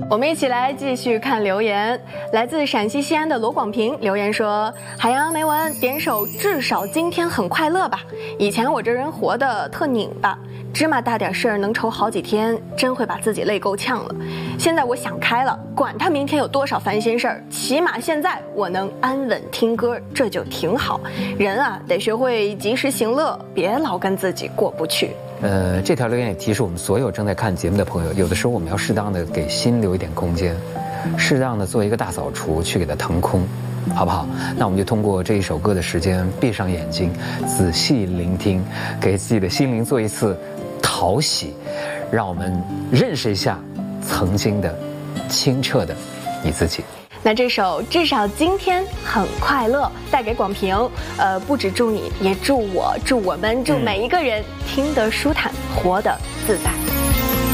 我们一起来继续看留言。来自陕西西安的罗广平留言说：海洋没文，点首至少今天很快乐吧。以前我这人活得特拧巴，芝麻大点事儿能愁好几天，真会把自己累够呛了。现在我想开了，管他明天有多少烦心事儿，起码现在我能安稳听歌，这就挺好。人啊，得学会及时行乐，别老跟自己过不去。 这条留言也提示我们所有正在看节目的朋友，有的时候我们要适当的给心留一点空间，适当的做一个大扫除，去给它腾空，好不好？那我们就通过这一首歌的时间，闭上眼睛，仔细聆听，给自己的心灵做一次淘洗，让我们认识一下曾经的清澈的你自己。 那这首至少今天很快乐带给广平，不只祝你，也祝我，祝我们，祝每一个人听得舒坦，活得自在。